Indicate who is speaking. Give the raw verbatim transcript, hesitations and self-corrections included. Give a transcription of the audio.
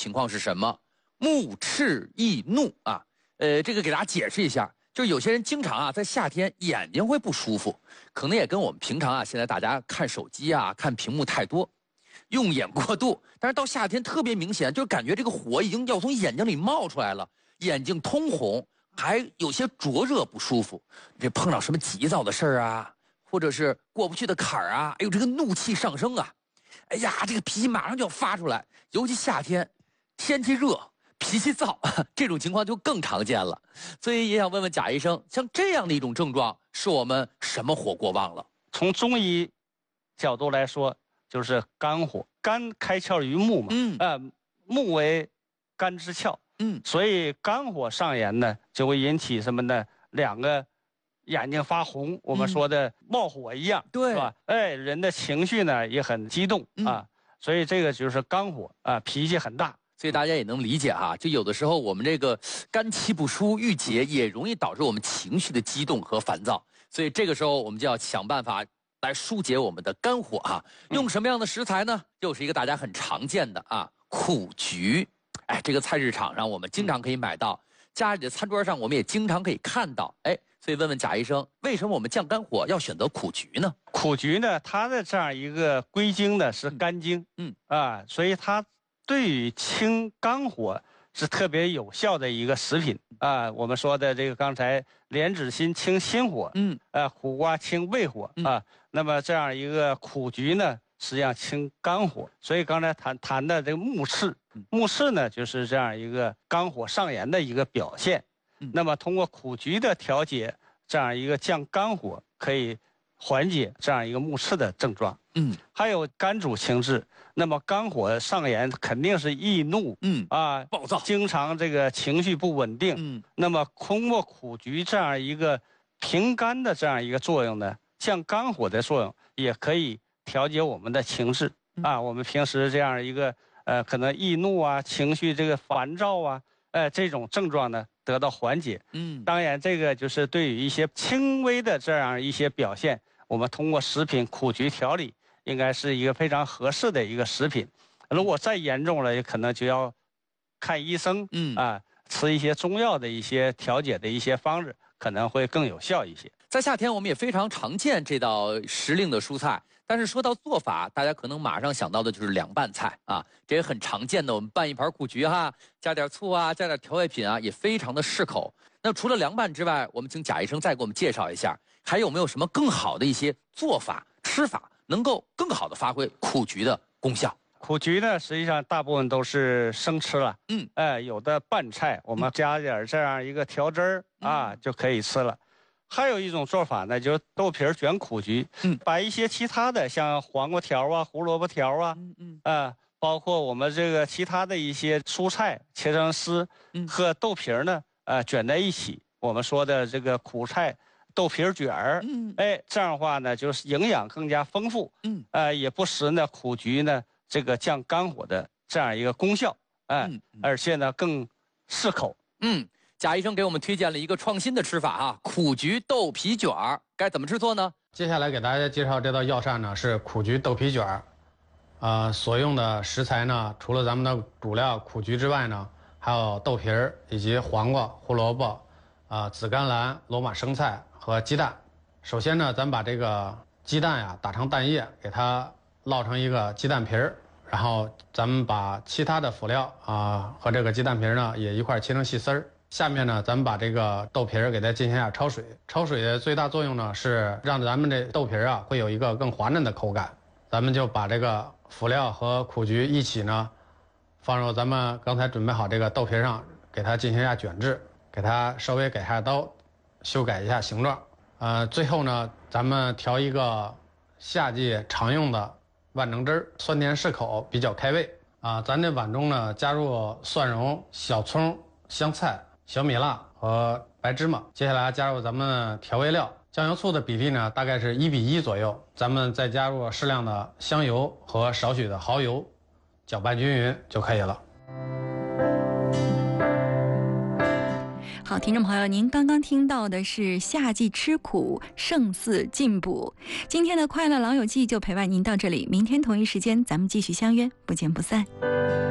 Speaker 1: 情况是什么？目赤易怒啊。呃，这个给大家解释一下，就是有些人经常啊在夏天眼睛会不舒服，可能也跟我们平常啊现在大家看手机啊看屏幕太多，用眼过度，但是到夏天特别明显，就感觉这个火已经要从眼睛里冒出来了，眼睛通红，还有些灼热不舒服。这碰到什么急躁的事儿啊，或者是过不去的坎儿啊，哎呦，这个怒气上升啊，哎呀，这个脾气马上就要发出来。尤其夏天，天气热，脾气躁，这种情况就更常见了。所以也想问问贾医生，像这样的一种症状，是我们什么火过旺了？
Speaker 2: 从中医角度来说，就是肝火，肝开窍于目嘛，嗯，呃，目为肝之窍，嗯，所以肝火上炎呢，就会引起什么呢？两个眼睛发红，我们说的冒火一样，对、嗯，是吧？哎，人的情绪呢也很激动、嗯、啊，所以这个就是肝火啊，脾气很大。
Speaker 1: 所以大家也能理解哈，就有的时候我们这个肝气不舒、郁结，也容易导致我们情绪的激动和烦躁。所以这个时候我们就要想办法来疏解我们的肝火哈。用什么样的食材呢？又是一个大家很常见的啊，苦菊。哎，这个菜市场上我们经常可以买到，家里的餐桌上我们也经常可以看到。哎，所以问问贾医生，为什么我们降肝火要选择苦菊呢？
Speaker 2: 苦菊呢，它的这样一个归经呢是肝经，嗯啊，所以它对于清肝火是特别有效的一个食品啊。我们说的这个刚才莲子心清心火，嗯，呃，苦瓜清胃火啊。那么这样一个苦菊呢，实际上清肝火。所以刚才谈谈的这个目赤，目赤呢就是这样一个肝火上炎的一个表现。那么通过苦菊的调节，这样一个降肝火，可以缓解这样一个目赤的症状。嗯，还有肝主情志，那么肝火上炎肯定是易怒，嗯啊，暴躁，经常这个情绪不稳定。嗯，那么通过苦菊这样一个平肝的这样一个作用呢，降肝火的作用，也可以调节我们的情志、嗯、啊。我们平时这样一个呃可能易怒啊，情绪这个烦躁啊，呃这种症状呢得到缓解。嗯，当然这个就是对于一些轻微的这样一些表现，我们通过食品苦菊调理，应该是一个非常合适的一个食品。如果再严重了，也可能就要看医生，嗯啊，吃一些中药的一些调节的一些方式，可能会更有效一些。
Speaker 1: 在夏天，我们也非常常见这道时令的蔬菜，但是说到做法，大家可能马上想到的就是凉拌菜啊，这也很常见的。我们拌一盘苦菊哈，加点醋啊，加点调味品啊，也非常的适口。那除了凉拌之外，我们请贾医生再给我们介绍一下，还有没有什么更好的一些做法、吃法，能够更好的发挥苦菊的功效？
Speaker 2: 苦菊呢，实际上大部分都是生吃了，嗯，哎，有的拌菜，我们加点这样一个调汁儿、嗯、啊，就可以吃了。还有一种做法呢，就是豆皮卷苦菊，嗯，把一些其他的像黄瓜条啊、胡萝卜条啊，嗯嗯，啊，包括我们这个其他的一些蔬菜切成丝，嗯，和豆皮呢，呃，卷在一起。我们说的这个苦菜豆皮卷儿，嗯，哎，这样的话呢，就是营养更加丰富，嗯，呃，也不失呢苦菊呢这个降肝火的这样一个功效，哎、嗯，而且呢更适口，
Speaker 1: 嗯。贾医生给我们推荐了一个创新的吃法啊，苦菊豆皮卷儿，该怎么制作呢？
Speaker 3: 接下来给大家介绍这道药膳呢，是苦菊豆皮卷儿。呃，所用的食材呢，除了咱们的主料苦菊之外呢，还有豆皮儿以及黄瓜、胡萝卜、啊、呃、紫甘蓝、罗马生菜和鸡蛋。首先呢，咱把这个鸡蛋呀打成蛋液，给它烙成一个鸡蛋皮儿，然后咱们把其他的辅料啊、呃、和这个鸡蛋皮儿呢也一块切成细丝儿。下面呢，咱们把这个豆皮儿给它进行一下焯水。焯水的最大作用呢，是让咱们这豆皮儿啊会有一个更滑嫩的口感。咱们就把这个辅料和苦菊一起呢，放入咱们刚才准备好这个豆皮上，给它进行一下卷制，给它稍微改下刀，修改一下形状。呃，最后呢，咱们调一个夏季常用的万能汁儿，酸甜适口，比较开胃啊。咱这碗中呢，加入蒜蓉、小葱、香菜、小米辣和白芝麻，接下来加入咱们调味料，酱油醋的比例呢大概是一比一左右，咱们再加入适量的香油和少许的蚝油，搅拌均匀就可以了。
Speaker 4: 好，听众朋友，您刚刚听到的是夏季吃苦胜似进补。今天的快乐老友记就陪伴您到这里，明天同一时间咱们继续相约，不见不散。